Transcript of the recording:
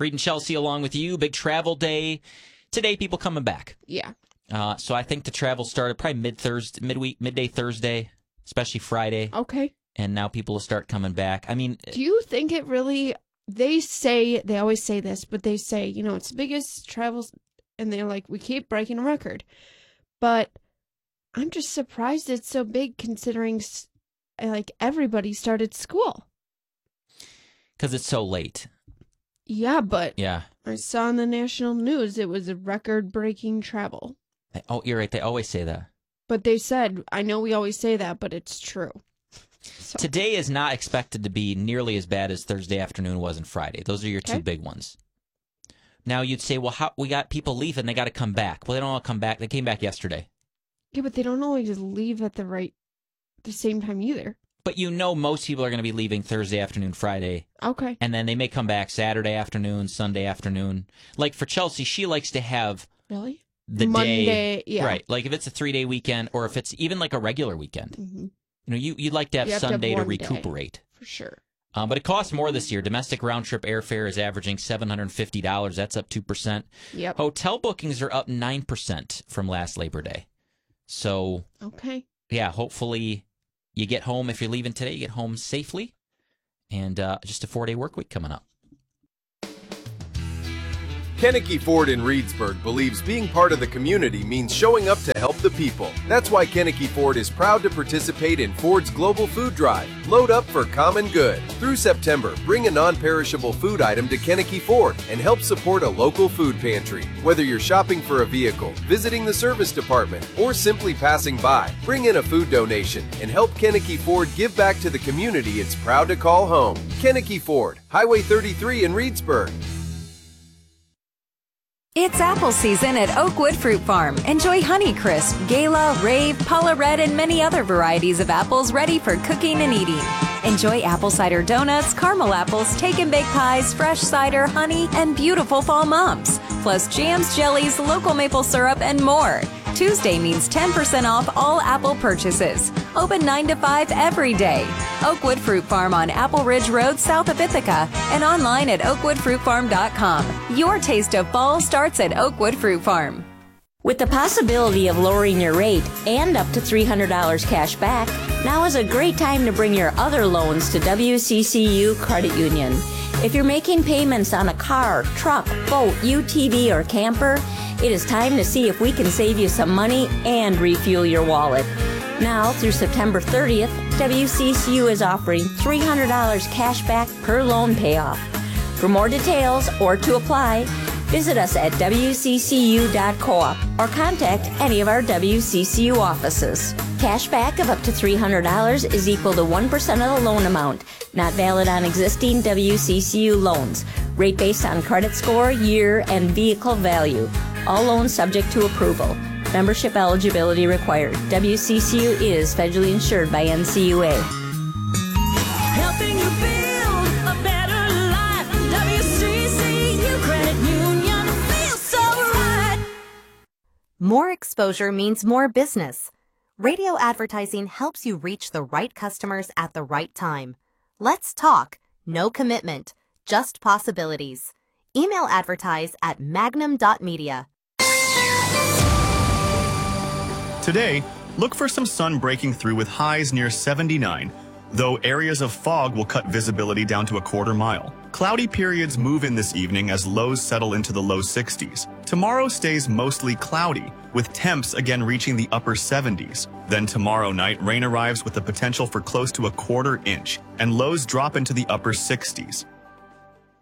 Reed and Chelsea along with you. Big travel day. Today, people coming back. Yeah. So I think the travel started probably midday Thursday, especially Friday. Okay. And now people will start coming back. I mean, do you think it really, they always say this, but they say, it's the biggest travels, and they're like, we keep breaking a record. But I'm just surprised it's so big considering, everybody started school. Because it's so late. Yeah, but yeah, I saw in the national news it was a record-breaking travel. Oh, you're right. They always say that. But they said, I know we always say that, but it's true. So. Today is not expected to be nearly as bad as Thursday afternoon was and Friday. Those are your two big ones. Now you'd say, well, we got people leaving. They got to come back. Well, they don't all come back. They came back yesterday. Yeah, but they don't always leave at the same time either. But most people are going to be leaving Thursday afternoon, Friday. Okay. And then they may come back Saturday afternoon, Sunday afternoon. Like for Chelsea, she likes to have the Monday, day. Yeah. Right. Like if it's a 3-day weekend or if it's even like a regular weekend. Mm-hmm. You'd like to have Sunday to recuperate. For sure. But it costs more this year. Domestic round-trip airfare is averaging $750. That's up 2%. Yep. Hotel bookings are up 9% from last Labor Day. So, okay. Yeah, hopefully you get home. If you're leaving today, you get home safely. And just a 4-day work week coming up. Kennecke Ford in Reedsburg believes being part of the community means showing up to help the people. That's why Kennecke Ford is proud to participate in Ford's Global Food Drive. Load up for common good. Through September, bring a non-perishable food item to Kennecke Ford and help support a local food pantry. Whether you're shopping for a vehicle, visiting the service department, or simply passing by, bring in a food donation and help Kennecke Ford give back to the community it's proud to call home. Kennecke Ford, Highway 33 in Reedsburg. It's apple season at Oakwood Fruit Farm. Enjoy Honeycrisp, Gala, Rave, Paula Red, and many other varieties of apples ready for cooking and eating. Enjoy apple cider donuts, caramel apples, take and bake pies, fresh cider, honey, and beautiful fall mumps. Plus jams, jellies, local maple syrup, and more. Tuesday means 10% off all apple purchases. Open 9 to 5 every day. Oakwood Fruit Farm on Apple Ridge Road, south of Ithaca, and online at oakwoodfruitfarm.com. Your taste of fall starts at Oakwood Fruit Farm. With the possibility of lowering your rate and up to $300 cash back, now is a great time to bring your other loans to WCCU Credit Union. If you're making payments on a car, truck, boat, UTV, or camper, it is time to see if we can save you some money and refuel your wallet. Now, through September 30th, WCCU is offering $300 cash back per loan payoff. For more details or to apply, visit us at wccu.coop or contact any of our WCCU offices. Cash back of up to $300 is equal to 1% of the loan amount, not valid on existing WCCU loans. Rate based on credit score, year, and vehicle value. All loans subject to approval. Membership eligibility required. WCCU is federally insured by NCUA. Helping you build a better life. WCCU Credit Union feels so right. More exposure means more business. Radio advertising helps you reach the right customers at the right time. Let's talk. No commitment. Just possibilities. Email advertise at magnum.media. Today, look for some sun breaking through with highs near 79, though areas of fog will cut visibility down to a quarter mile. Cloudy periods move in this evening as lows settle into the low 60s. Tomorrow stays mostly cloudy, with temps again reaching the upper 70s. Then tomorrow night, rain arrives with the potential for close to a quarter inch, and lows drop into the upper 60s.